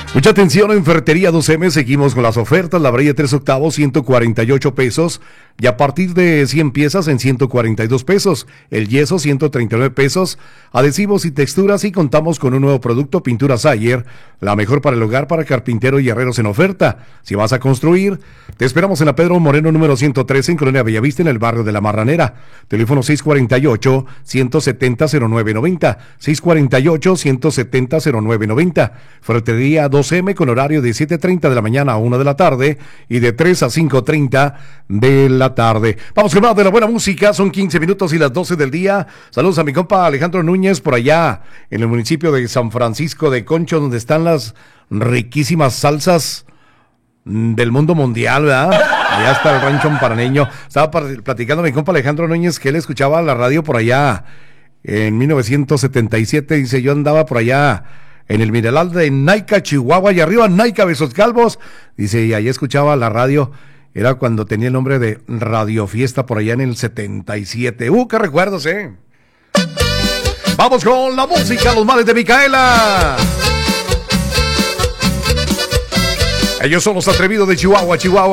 Mucha atención en Ferretería 2M, seguimos con las ofertas. La varilla 3 octavos, 148 pesos. Y a partir de 100 piezas en 142 pesos. El yeso, 139 pesos. Adhesivos y texturas, y contamos con un nuevo producto, pintura Sayer, la mejor para el hogar, para carpintero y herreros en oferta. Si vas a construir, te esperamos en la Pedro Moreno número 113, en Colonia Bellavista, en el barrio de La Marranera. Teléfono 648-170-0990. 648-170-0990. Ferretería 2M, con horario de 7:30 de la mañana a 1 de la tarde y de 3 a 5:30 de la tarde. Vamos con más de la buena música. Son 15 minutos y las 12 del día. Saludos a mi compa Alejandro Núñez por allá en el municipio de San Francisco de Concho, donde están las riquísimas salsas del mundo mundial, ¿verdad? Allá está el rancho amparaneño. Estaba platicando mi compa Alejandro Núñez que él escuchaba la radio por allá en 1977. Dice, yo andaba por allá en el Mineral de Naica, Chihuahua, y arriba Naica, Besos Calvos. Dice, y ahí escuchaba la radio. Era cuando tenía el nombre de Radio Fiesta por allá en el 77. ¡Qué recuerdos, eh! Vamos con la música, Los Males de Micaela. Ellos son los atrevidos de Chihuahua, Chihuahua.